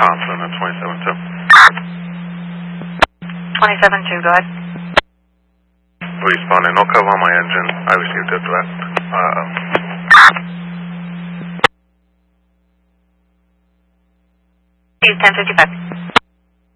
Thompson at 27-2. 27-2, go ahead. Responding, no cover on my engine. I received a threat. Please, 1055.